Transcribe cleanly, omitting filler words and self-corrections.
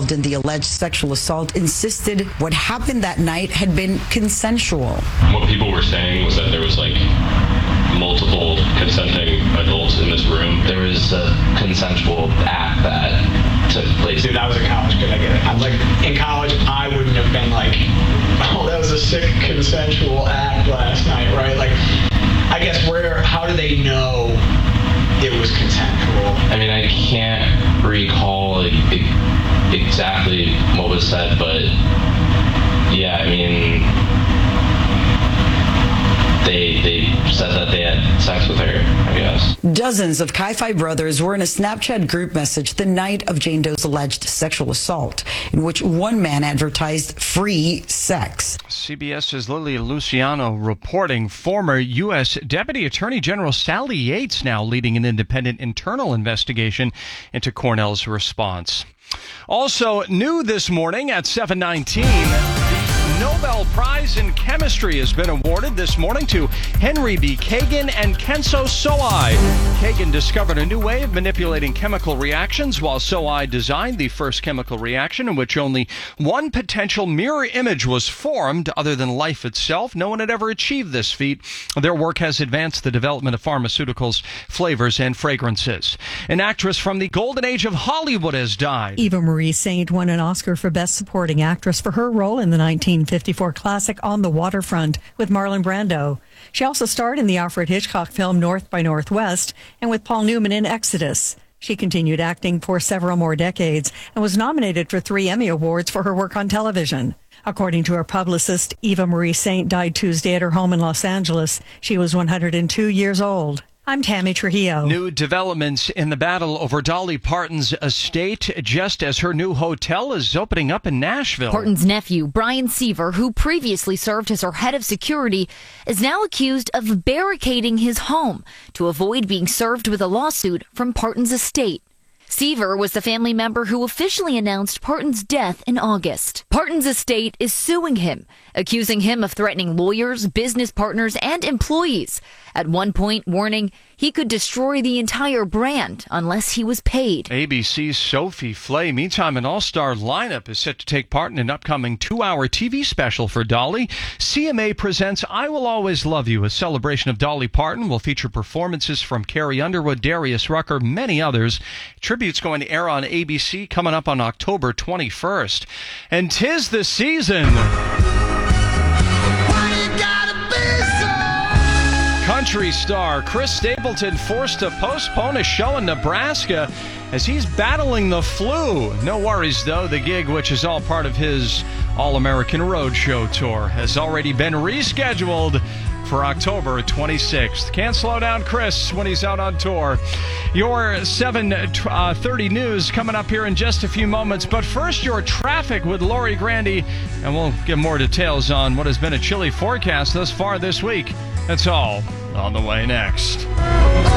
involved in the alleged sexual assault insisted what happened that night had been consensual. What people were saying was that there was multiple consenting adults in this room. There was a consensual act that took place. Dude, I was a college kid. I get it. In college, I wouldn't have been oh, that was a sick consensual act last night, right? I guess how do they know it was consensual? I mean, I can't recall exactly what was said, but yeah, I mean, they said that they had sex with her, I guess. Dozens of Chi-Fi brothers were in a Snapchat group message the night of Jane Doe's alleged sexual assault, in which one man advertised free sex. CBS's Lily Luciano reporting. Former U.S. Deputy Attorney General Sally Yates now leading an independent internal investigation into Cornell's response. Also new this morning at 7:19. Nobel Prize in Chemistry has been awarded this morning to Henry B. Kagan and Kenzo Soai. Kagan discovered a new way of manipulating chemical reactions, while Soai designed the first chemical reaction in which only one potential mirror image was formed other than life itself. No one had ever achieved this feat. Their work has advanced the development of pharmaceuticals, flavors, and fragrances. An actress from the golden age of Hollywood has died. Eva Marie Saint won an Oscar for Best Supporting Actress for her role in the 1954 classic On the Waterfront with Marlon Brando. She also starred in the Alfred Hitchcock film North by Northwest and with Paul Newman in Exodus. She continued acting for several more decades and was nominated for 3 Emmy Awards for her work on television. According to her publicist, Eva Marie Saint died Tuesday at her home in Los Angeles. She was 102 years old. I'm Tammy Trujillo. New developments in the battle over Dolly Parton's estate, just as her new hotel is opening up in Nashville. Parton's nephew, Brian Seaver, who previously served as her head of security, is now accused of barricading his home to avoid being served with a lawsuit from Parton's estate. Seaver was the family member who officially announced Parton's death in August. Parton's estate is suing him, accusing him of threatening lawyers, business partners, and employees. At one point, warning he could destroy the entire brand unless he was paid. ABC's Sophie Flay. Meantime, an all-star lineup is set to take part in an upcoming 2-hour TV special for Dolly. CMA presents I Will Always Love You, a celebration of Dolly Parton. Will feature performances from Carrie Underwood, Darius Rucker, many others. Tribute's going to air on ABC coming up on October 21st. And 'tis the season. Country star Chris Stapleton forced to postpone a show in Nebraska as he's battling the flu. No worries, though. The gig, which is all part of his All-American Roadshow tour, has already been rescheduled for October 26th. Can't slow down Chris when he's out on tour. Your 7:30 news coming up here in just a few moments. But first, your traffic with Lori Grandy, and we'll get more details on what has been a chilly forecast thus far this week. That's all on the way next.